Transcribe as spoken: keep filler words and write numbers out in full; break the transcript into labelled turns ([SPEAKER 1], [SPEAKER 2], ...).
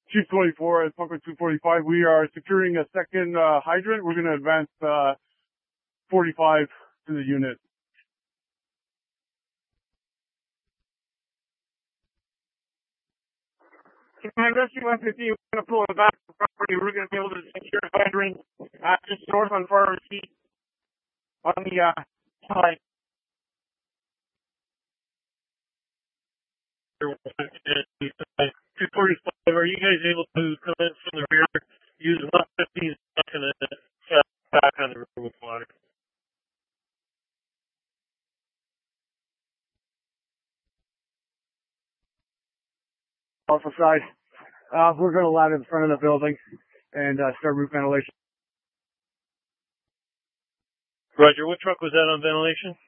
[SPEAKER 1] Chief twenty-four at Bunker two forty-five. We are securing a second uh, hydrant. We're going to advance uh, forty-five to the unit.
[SPEAKER 2] Command Rescue one fifty, we're going to pull it back to the property. We're going to be able to secure a hydrant uh, just north on far receipt on the uh, side. two forty-five, are you guys able to come in from the rear, use one fifty's back and then uh, back on the river with water?
[SPEAKER 1] Alpha side. Uh, we're going to land in front of the building and uh, start roof ventilation.
[SPEAKER 2] Roger, what truck was that on ventilation?